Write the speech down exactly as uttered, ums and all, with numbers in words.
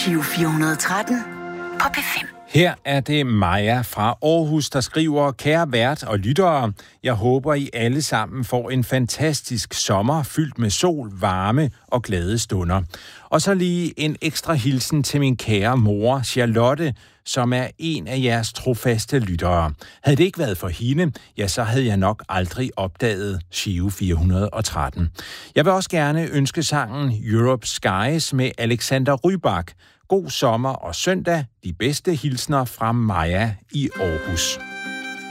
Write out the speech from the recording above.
Giro fire hundrede og tretten på P fem. Her er det Maja fra Aarhus, der skriver: Kære vært og lyttere, jeg håber, I alle sammen får en fantastisk sommer fyldt med sol, varme og glade stunder. Og så lige en ekstra hilsen til min kære mor, Charlotte, som er en af jeres trofaste lyttere. Havde det ikke været for hende, ja, så havde jeg nok aldrig opdaget Giro fire hundrede og tretten. Jeg vil også gerne ønske sangen Europe Skies med Alexander Rybak. God sommer og søndag. De bedste hilsner fra Maja i Aarhus.